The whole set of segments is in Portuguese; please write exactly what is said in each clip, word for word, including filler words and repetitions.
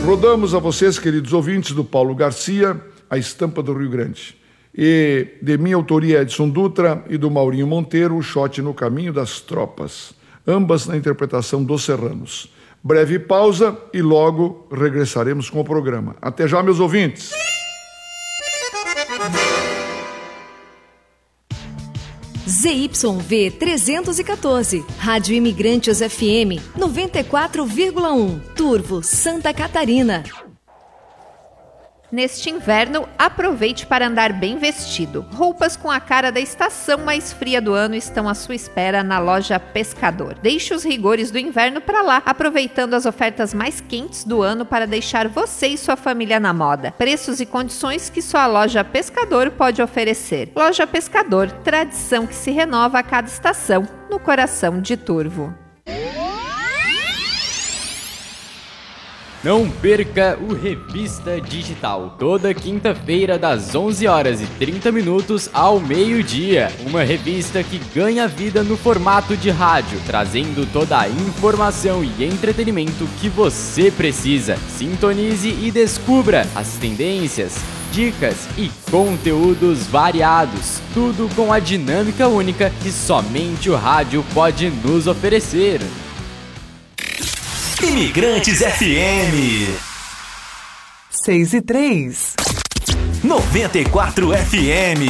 Rodamos a vocês, queridos ouvintes, do Paulo Garcia, A Estampa do Rio Grande. E de minha autoria, Edson Dutra, e do Maurinho Monteiro, O Shot no Caminho das Tropas. Ambas na interpretação dos Serranos. Breve pausa e logo regressaremos com o programa. Até já, meus ouvintes! Z Y V trezentos e quatorze, Rádio Imigrantes F M, noventa e quatro vírgula um, Turvo, Santa Catarina. Neste inverno, aproveite para andar bem vestido. Roupas com a cara da estação mais fria do ano estão à sua espera na loja Pescador. Deixe os rigores do inverno para lá, aproveitando as ofertas mais quentes do ano para deixar você e sua família na moda. Preços e condições que só a loja Pescador pode oferecer. Loja Pescador, tradição que se renova a cada estação, no coração de Turvo. Não perca o Revista Digital, toda quinta-feira das onze horas e trinta minutos ao meio-dia. Uma revista que ganha vida no formato de rádio, trazendo toda a informação e entretenimento que você precisa. Sintonize e descubra as tendências, dicas e conteúdos variados, tudo com a dinâmica única que somente o rádio pode nos oferecer. Imigrantes F M seis e três, noventa e quatro F M.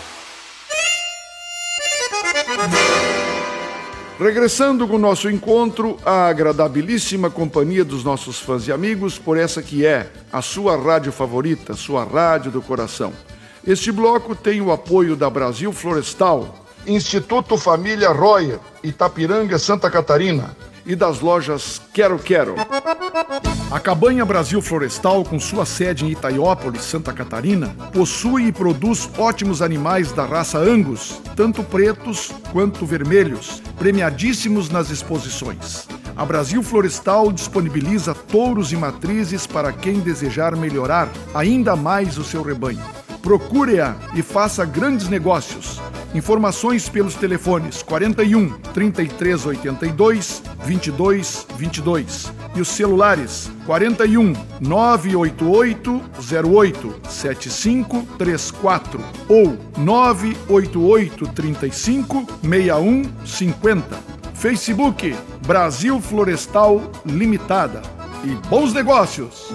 Regressando com o nosso encontro, a agradabilíssima companhia dos nossos fãs e amigos, por essa que é a sua rádio favorita, sua rádio do coração. Este bloco tem o apoio da Brasil Florestal, Instituto Família Royer, Itapiranga, Santa Catarina, e das lojas Quero Quero. A Cabanha Brasil Florestal, com sua sede em Itaiópolis, Santa Catarina, possui e produz ótimos animais da raça Angus, tanto pretos quanto vermelhos, premiadíssimos nas exposições. A Brasil Florestal disponibiliza touros e matrizes para quem desejar melhorar ainda mais o seu rebanho. Procure-a e faça grandes negócios. Informações pelos telefones quarenta e um, trinta e três oitenta e dois, vinte e dois vinte e dois e os celulares quarenta e um, nove oito oito, zero oito, sete cinco três quatro ou nove oito oito, trinta e cinco, sessenta e um cinquenta. Facebook Brasil Florestal Limitada. E bons negócios!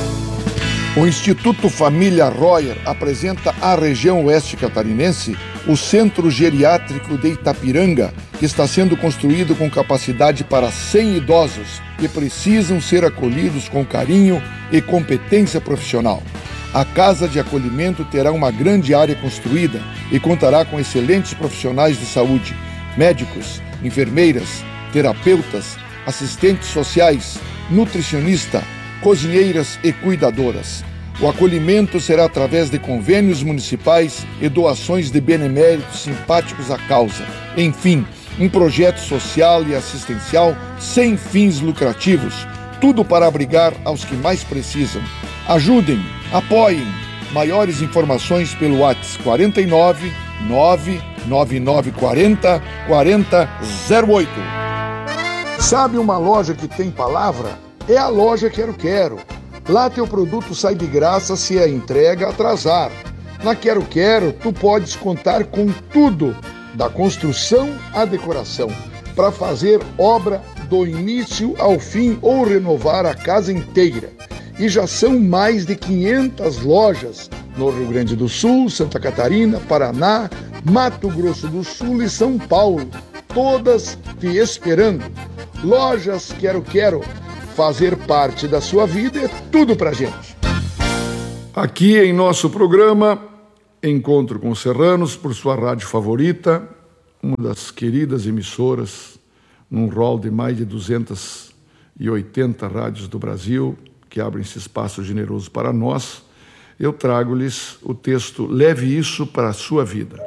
O Instituto Família Royer apresenta à região oeste catarinense o Centro Geriátrico de Itapiranga, que está sendo construído com capacidade para cem idosos que precisam ser acolhidos com carinho e competência profissional. A Casa de Acolhimento terá uma grande área construída e contará com excelentes profissionais de saúde, médicos, enfermeiras, terapeutas, assistentes sociais, nutricionista, cozinheiras e cuidadoras. O acolhimento será através de convênios municipais e doações de beneméritos simpáticos à causa. Enfim, um projeto social e assistencial sem fins lucrativos, tudo para abrigar aos que mais precisam. Ajudem, apoiem. Maiores informações pelo WhatsApp quarenta e nove, nove nove nove quarenta, quarenta zero oito. Sabe uma loja que tem palavra? É a loja Quero Quero. Lá teu produto sai de graça se a entrega atrasar. Na Quero Quero, tu podes contar com tudo, da construção à decoração, para fazer obra do início ao fim ou renovar a casa inteira. E já são mais de quinhentas lojas no Rio Grande do Sul, Santa Catarina, Paraná, Mato Grosso do Sul e São Paulo, todas te esperando. Lojas Quero Quero. Fazer parte da sua vida é tudo pra gente. Aqui em nosso programa, Encontro com Serranos, por sua rádio favorita, uma das queridas emissoras, num rol de mais de duzentas e oitenta rádios do Brasil, que abrem esse espaço generoso para nós, eu trago-lhes o texto Leve Isso para a Sua Vida.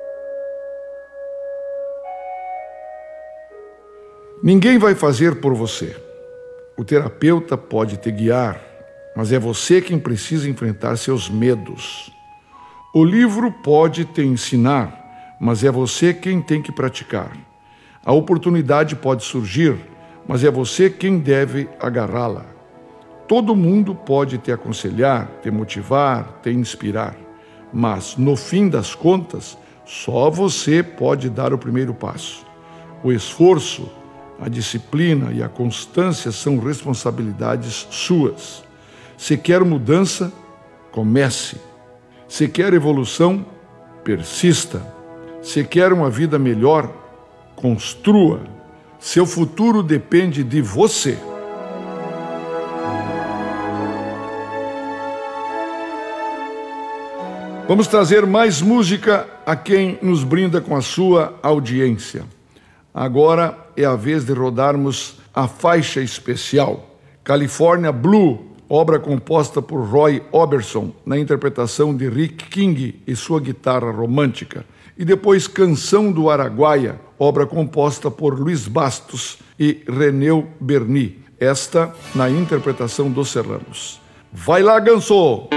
Ninguém vai fazer por você. O terapeuta pode te guiar, mas é você quem precisa enfrentar seus medos. O livro pode te ensinar, mas é você quem tem que praticar. A oportunidade pode surgir, mas é você quem deve agarrá-la. Todo mundo pode te aconselhar, te motivar, te inspirar, mas, no fim das contas, só você pode dar o primeiro passo. O esforço, a disciplina e a constância são responsabilidades suas. Se quer mudança, comece. Se quer evolução, persista. Se quer uma vida melhor, construa. Seu futuro depende de você. Vamos trazer mais música a quem nos brinda com a sua audiência. Agora é a vez de rodarmos a faixa especial, California Blue, obra composta por Roy Orbison, na interpretação de Rick King e sua guitarra romântica. E depois Canção do Araguaia, obra composta por Luiz Bastos e Reneu Berni, esta na interpretação dos Serranos. Vai lá, Ganso!